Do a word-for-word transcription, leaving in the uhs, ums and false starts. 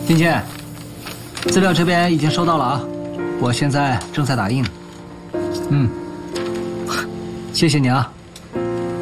金倩，资料这边已经收到了啊，我现在正在打印。嗯，谢谢你啊。